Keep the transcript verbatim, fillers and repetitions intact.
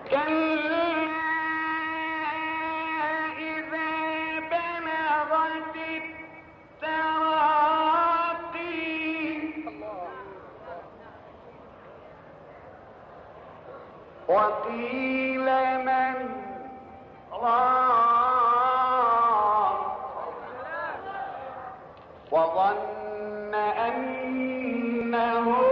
كلا إذا بلغت التراقي وقيل من راق وظن أنه